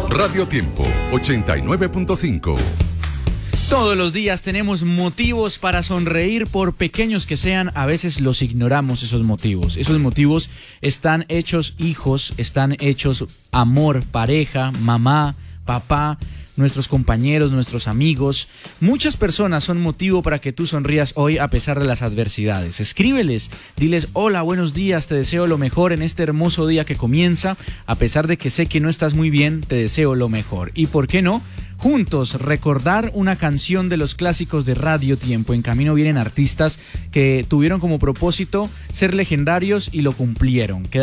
Radio Tiempo 89.5. Todos los días tenemos motivos para sonreír, por pequeños que sean. A veces los ignoramos, esos motivos. Esos motivos están hechos hijos, están hechos amor, pareja, mamá, papá, nuestros compañeros, nuestros amigos. Muchas personas son motivo para que tú sonrías hoy a pesar de las adversidades. Escríbeles, diles: hola, buenos días, te deseo lo mejor en este hermoso día que comienza. A pesar de que sé que no estás muy bien, te deseo lo mejor. ¿Y por qué no? Juntos recordar una canción de los clásicos de Radio Tiempo. En camino vienen artistas que tuvieron como propósito ser legendarios y lo cumplieron.